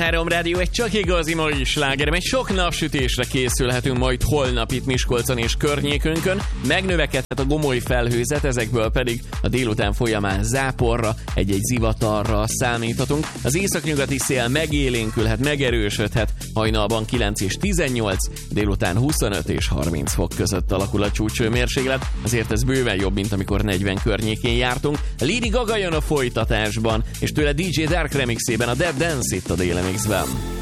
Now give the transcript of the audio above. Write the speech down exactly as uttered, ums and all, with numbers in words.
Három Rádió, egy csak igazi mai slágerem, egy sok napsütésre készülhetünk majd holnap itt Miskolcon és környékünkön. Megnövekedhet a gomoly felhőzet, ezekből pedig a délután folyamán záporra, egy-egy zivatarra számíthatunk. Az északnyugati szél megélénkülhet, megerősödhet, hajnalban kilenc és tizennyolc, délután huszonöt és harminc fok között alakul a csúcsőmérséklet, azért ez bőven jobb, mint amikor negyven környékén jártunk. Lady Gaga jön a folytatásban, és tőle dé dzsé Dark remixében a Dead Dance itt a Déli Mixben.